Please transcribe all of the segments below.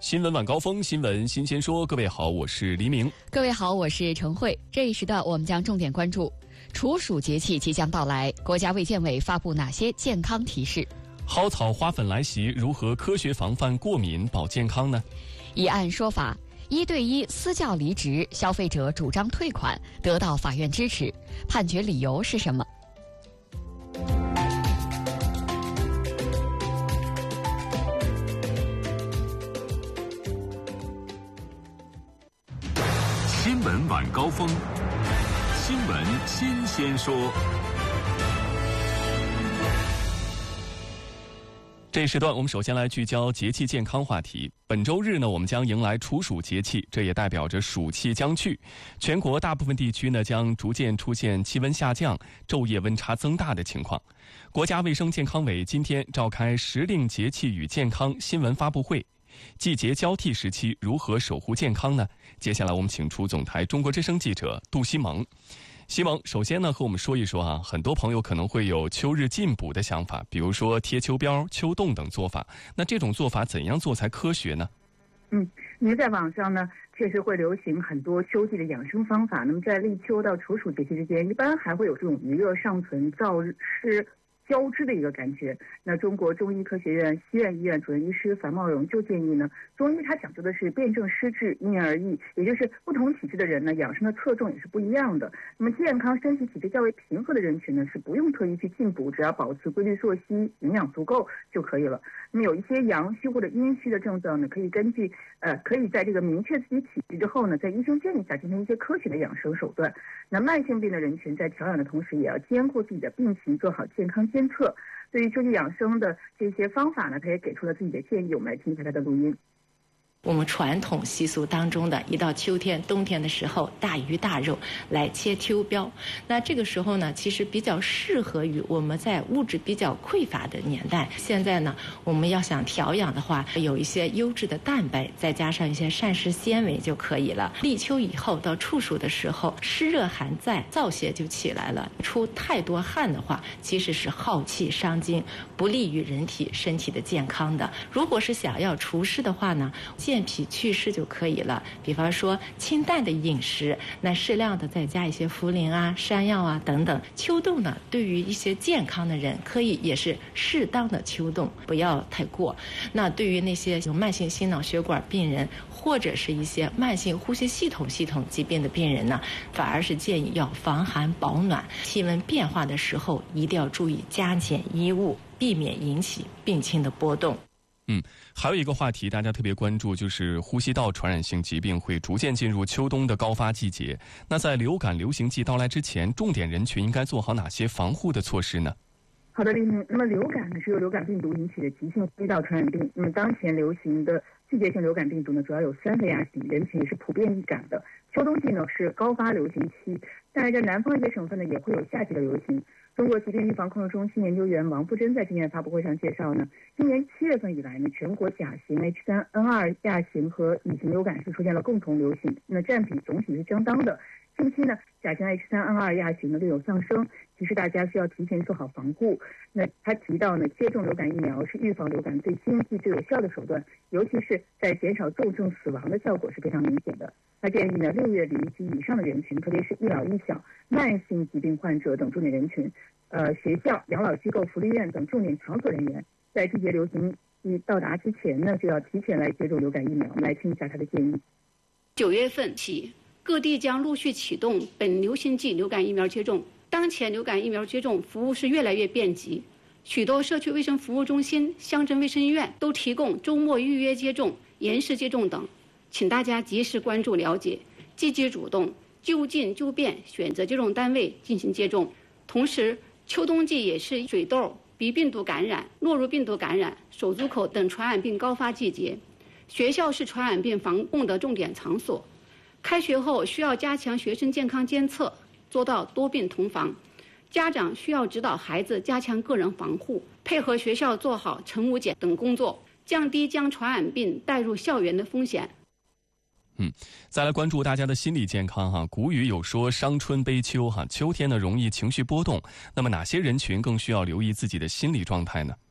新闻晚高峰，新闻新鲜说。各位好，我是黎明。 各位好，我是陈慧。这一时段我们将重点关注处暑节气即将到来，国家卫健委发布哪些健康提示？ 蒿草花粉来袭，如何科学防范过敏保健康呢？ 一案说法，1对1私教离职，消费者主张退款，得到法院支持，判决理由是什么？ 新闻晚高峰，新闻新鲜说。 这一时段我们首先来聚焦节气健康话题。本周日呢，我们将迎来处暑节气，这也代表着暑气将去。全国大部分地区呢，将逐渐出现气温下降、昼夜温差增大的情况。国家卫生健康委今天召开时令节气与健康新闻发布会。季节交替时期如何守护健康呢？接下来我们请出总台中国之声记者杜西蒙。西蒙，首先呢，和我们说一说很多朋友可能会有秋日进补的想法，比如说贴秋膘、秋冻等做法。那这种做法怎样做才科学呢？ 因为在网上呢，确实会流行很多秋季的养生方法。那么在立秋到处暑节气之间，一般还会有这种余热尚存、燥湿交织的一个感觉。那中国中医科学院西苑医院主任医师樊茂荣就建议呢，中医它讲究的是辨证施治，因人而异，也就是不同体质的人呢，养生的侧重也是不一样的。那么健康身体体质较为平和的人群呢，是不用特意去进补，只要保持规律作息，营养足够就可以了。那么有一些阳虚或者阴虚的症状呢，可以在这个明确自己体质之后呢，在医生建议下进行一些科学的养生手段。那慢性病的人群在调养的同时，也要兼顾自己的病情，做好健康监测。对于秋季养生的这些方法呢，他也给出了自己的建议，我们来听一下他的录音。 我们传统习俗当中的一到秋天、冬天的时候，大鱼大肉来切秋膘。那这个时候呢，其实比较适合于我们在物质比较匮乏的年代。现在呢，我们要想调养的话，有一些优质的蛋白，再加上一些膳食纤维就可以了。立秋以后到处暑的时候，湿热还在，燥邪就起来了。出太多汗的话，其实是耗气伤精，不利于人体身体的健康的。如果是想要除湿的话呢，健脾祛湿就可以了。比方说清淡的饮食，那适量的再加一些茯苓啊、山药啊等等。秋冻呢，对于一些健康的人可以也是适当的秋冻，不要太过。那对于那些有慢性心脑血管病人或者是一些慢性呼吸系统疾病的病人呢，反而是建议要防寒保暖。气温变化的时候，一定要注意加减衣物，避免引起病情的波动。 还有一个话题大家特别关注，就是呼吸道传染性疾病会逐渐进入秋冬的高发季节。那在流感流行季到来之前，重点人群应该做好哪些防护的措施呢？ 好的，黎明。那么流感呢，是由流感病毒引起的急性呼吸道传染病。那么当前流行的季节性流感病毒呢，主要有3个亚型，人群也是普遍易感的。秋冬季呢是高发流行期，但是在南方一些省份呢也会有夏季的流行。中国疾病预防控制中心研究员王富珍在今年发布会上介绍呢，今年7月份以来呢，全国甲型、H3N2 亚型和乙型流感是出现了共同流行，那占比总体是相当的。近期呢，甲型 H3N2 亚型呢略有上升，其实大家需要提前做好防护。那他提到呢，接种流感疫苗是预防流感最经济、最有效的手段，尤其是在减少重症死亡的效果是非常明显的。他建议呢，6月龄及以上的人群，特别是一老一小、慢性疾病患者等重点人群，学校、养老机构、福利院等重点场所人员，在季节流行季到达之前呢，就要提前来接种流感疫苗。我们来听一下他的建议。 9月份起，各地将陆续启动本流行季流感疫苗接种。当前流感疫苗接种服务是越来越便捷，许多社区卫生服务中心、乡镇卫生医院都提供周末预约接种、延时接种等。请大家及时关注了解，积极主动，就近就便选择接种单位进行接种。同时，秋冬季也是水痘、鼻病毒感染、诺如病毒感染、手足口等传染病高发季节。学校是传染病防控的重点场所，开学后需要加强学生健康监测，做到多病同防。家长需要指导孩子加强个人防护，配合学校做好晨午检等工作，降低将传染病带入校园的风险。 再来关注大家的心理健康古语有说伤春悲秋秋天呢容易情绪波动，那么哪些人群更需要留意自己的心理状态呢？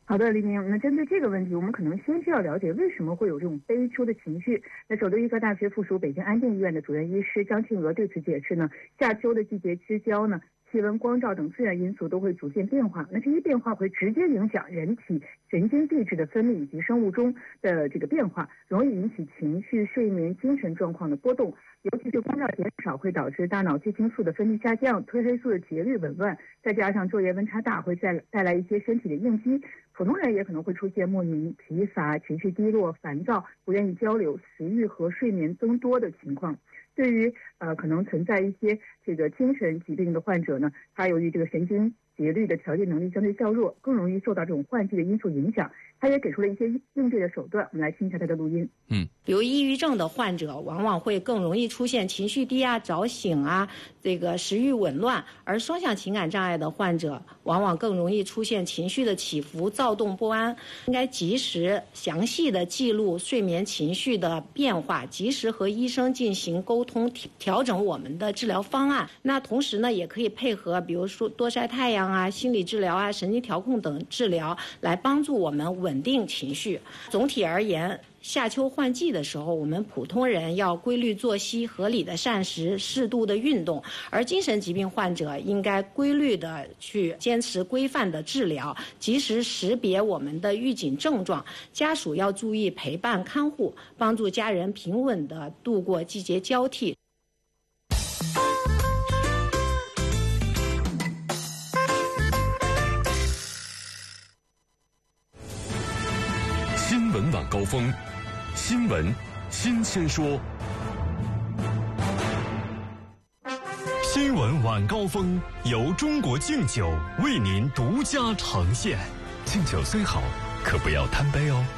好的，黎明。那针对这个问题，我们可能先需要了解为什么会有这种悲秋的情绪。那首都医科大学附属北京安定医院的主任医师张庆娥对此解释呢，夏秋的季节之交呢，气温、光照等自然因素都会逐渐变化，那这些变化会直接影响人体神经递质的分泌以及生物钟的这个变化，容易引起情绪、睡眠、精神状况的波动。尤其是光照减少会导致大脑血清素的分泌下降，褪黑素的节律紊乱，再加上昼夜温差大，会带来一些身体的应激。普通人也可能会出现莫名疲乏、情绪低落、烦躁、不愿意交流、食欲和睡眠增多的情况。对于可能存在一些这个精神疾病的患者呢，他由于这个神经节律的调节能力相对较弱，更容易受到这种换季的因素影响。他也给出了一些应对的手段，我们来听一下他的录音。 有抑郁症的患者往往会更容易出现情绪低啊、早醒啊、这个食欲紊乱，而双向情感障碍的患者往往更容易出现情绪的起伏、躁动不安。应该及时、详细的记录睡眠情绪的变化，及时和医生进行沟通，调整我们的治疗方案。那同时呢，也可以配合比如说多晒太阳啊、心理治疗啊、神经调控等治疗，来帮助我们稳定情绪。总体而言，夏秋换季的时候，我们普通人要规律作息、合理的膳食、适度的运动，而精神疾病患者应该规律的去坚持规范的治疗，及时识别我们的预警症状。家属要注意陪伴看护，帮助家人平稳的度过季节交替。 新闻晚高峰，新闻新鲜说。新闻晚高峰由中国敬酒为您独家呈现。敬酒虽好，可不要贪杯哦。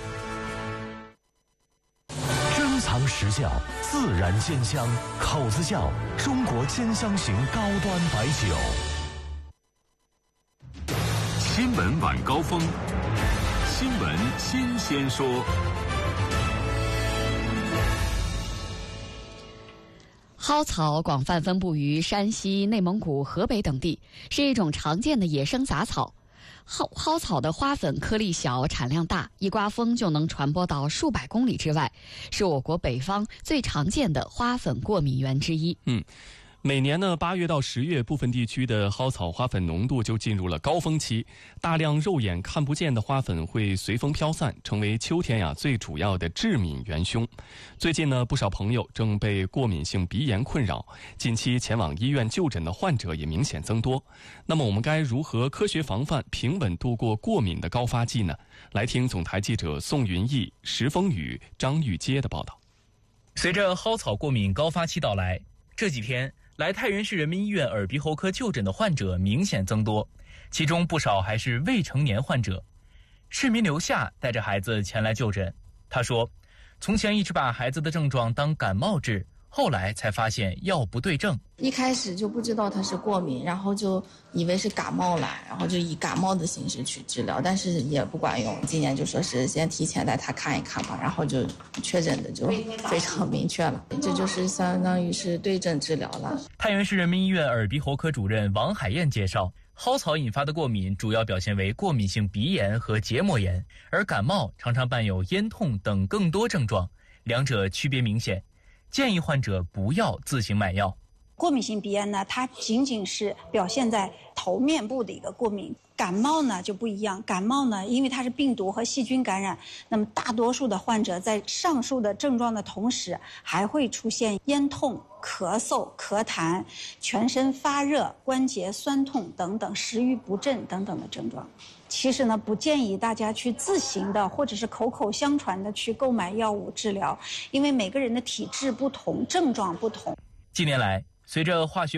珍藏实窖，自然鲜香，口子窖，中国兼香型高端白酒。新闻晚高峰，新闻新鲜说。 蒿草广泛分布于山西、内蒙古、河北等地，是一种常见的野生杂草。蒿草的花粉颗粒小，产量大，一刮风就能传播到数百公里之外，是我国北方最常见的花粉过敏源之一。 每年呢，8月到10月，部分地区的蒿草花粉浓度就进入了高峰期，大量肉眼看不见的花粉会随风飘散，成为秋天最主要的致敏元凶。最近呢，不少朋友正被过敏性鼻炎困扰，近期前往医院就诊的患者也明显增多。那么我们该如何科学防范，平稳度过过敏的高发季呢？来听总台记者宋云逸、石峰宇、张玉阶的报道。 随着蒿草过敏高发期到来，这几天来太原市人民医院耳鼻喉科就诊的患者明显增多，其中不少还是未成年患者。市民刘夏带着孩子前来就诊，他说，从前一直把孩子的症状当感冒治，后来才发现药不对症。 一开始就不知道他是过敏，然后就以为是感冒了，然后就以感冒的形式去治疗，但是也不管用。今年就说是先提前带他看一看吧，然后就确诊的就非常明确了，这就是相当于是对症治疗了。 太原市人民医院耳鼻喉科主任王海燕介绍，蒿草引发的过敏主要表现为过敏性鼻炎和结膜炎，而感冒常常伴有咽痛等更多症状，两者区别明显，建议患者不要自行买药。 过敏性鼻炎呢，它仅仅是表现在头面部的一个过敏。感冒呢就不一样，感冒呢因为它是病毒和细菌感染，那么大多数的患者在上述的症状的同时，还会出现咽痛、咳嗽、咳痰、全身发热、关节酸痛等等，食欲不振等等的症状。其实呢，不建议大家去自行的或者是口口相传的去购买药物治疗，因为每个人的体质不同，症状不同。 近年来，随着化学